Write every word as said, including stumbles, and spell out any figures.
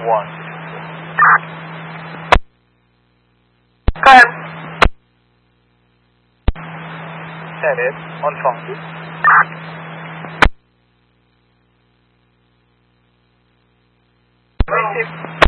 one. Go ahead. Headed on phone. Thank you.